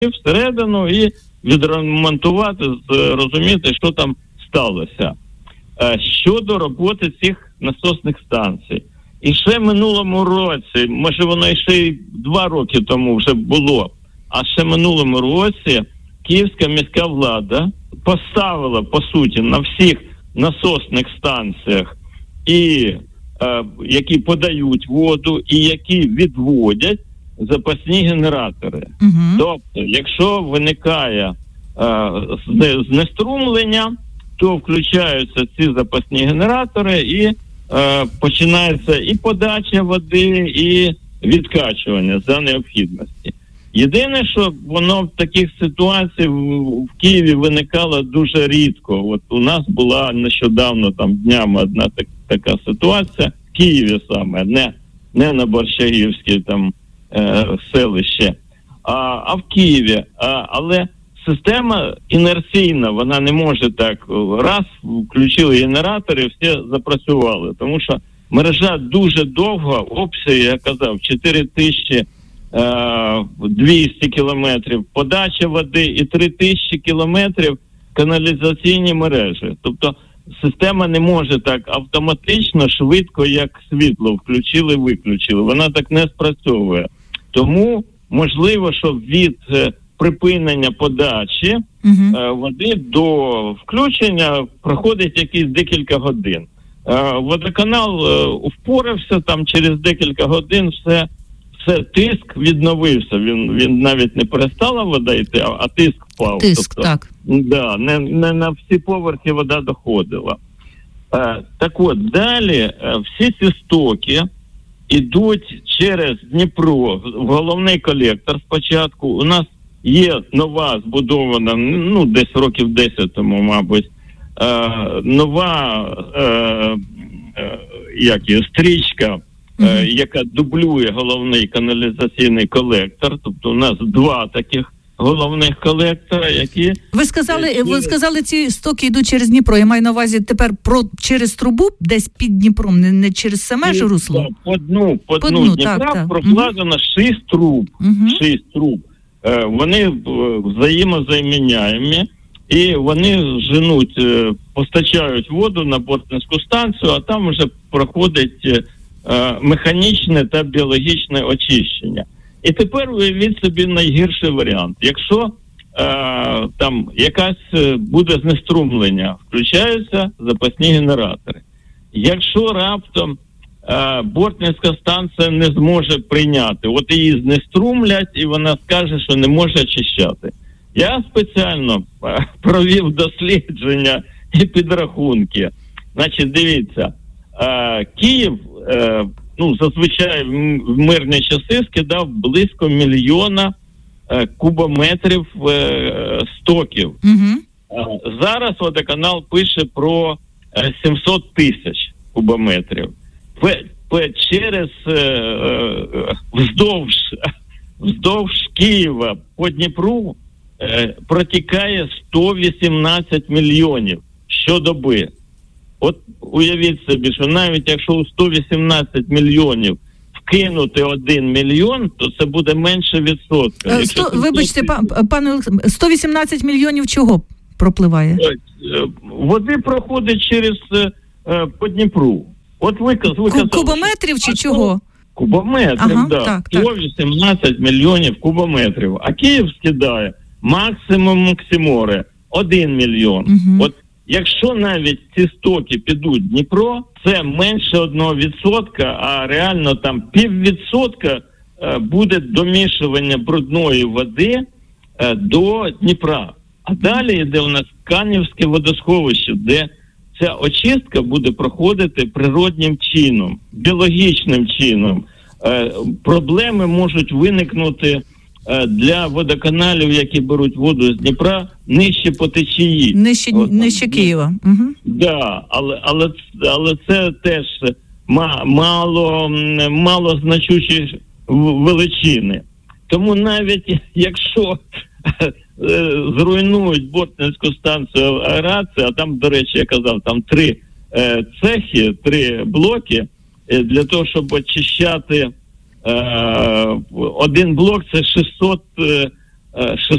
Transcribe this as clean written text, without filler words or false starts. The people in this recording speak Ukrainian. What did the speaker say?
всередину і відремонтувати, зрозуміти, що там сталося. Щодо роботи цих насосних станцій. І ще в минулому році, може воно ще й 2 роки тому вже було, а ще в минулому році Київська міська влада поставила, по суті, на всіх насосних станціях, які подають воду і які відводять, запасні генератори. Тобто, якщо виникає знеструмлення, то включаються ці запасні генератори і починається і подача води, і відкачування за необхідності. Єдине, що воно в таких ситуаціях в Києві виникало дуже рідко. От у нас була нещодавно, там днями одна така ситуація, в Києві саме, не на Борщагівській там селище, а в Києві. Але система інерційна, вона не може так, раз включили генератори, всі запрацювали. Тому що мережа дуже довга, обсяг, я казав, 4200 кілометрів подача води і 3000 кілометрів каналізаційні мережі. Тобто система не може так автоматично, швидко, як світло включили-виключили. Вона так не спрацьовує. Тому можливо, що від припинення подачі води до включення проходить якісь декілька годин. Водоканал впорався, там через декілька годин все тиск відновився. Він навіть не перестала вода йти, а тиск впав. Тиск, так. Да, не на всі поверхи вода доходила. Так от, далі всі ці стоки ідуть через Дніпро в головний колектор спочатку. У нас є нова збудована, десь років 10 тому, мабуть, нова стрічка, яка дублює головний каналізаційний колектор. Тобто у нас 2 таких головних колектора, які... Ви сказали, ці стоки йдуть через Дніпро. Я маю на увазі тепер через трубу, десь під Дніпром, не через саме ж русло? По дну Дніпра прокладено 6 труб. 6 труб. Вони взаємозаміняємі, і вони постачають воду на Бортницьку станцію, а там вже проходить механічне та біологічне очищення. І тепер уявіть собі найгірший варіант. Якщо там якась буде знеструмлення, включаються запасні генератори. Якщо раптом Бортницька станція не зможе прийняти, от її знеструмлять, і вона скаже, що не може очищати. Я спеціально провів дослідження і підрахунки. Значить, дивіться, Київ, зазвичай в мирні часи скидав близько 1 мільйона кубометрів стоків. Зараз водоканал пише про 700 тисяч кубометрів. Через вздовж Києва по Дніпру протікає 118 мільйонів щодоби. От уявіть собі, що навіть якщо у 118 мільйонів вкинути 1 мільйон, то це буде менше відсотка. Вибачте, пане Олександре, 118 мільйонів чого пропливає? Води проходить через по Дніпру. От ви казали, кубометрів чи чого? Кубометрів, так. 118 мільйонів кубометрів. А Київ скидає максиморе 1 мільйон. От якщо навіть ці стоки підуть в Дніпро, це менше 1%, а реально там 0,5% буде домішування брудної води до Дніпра. А далі йде у нас Канівське водосховище, де ця очистка буде проходити природнім чином, біологічним чином. Проблеми можуть виникнути для водоканалів, які беруть воду з Дніпра, нижче по течії. Нижче Києва. Да, але це теж мало значущі величини. Тому навіть якщо зруйнують Бортницьку станцію аерації, а там, до речі, я казав, там 3 цехи, 3 блоки, для того, щоб очищати один блок, це 600 600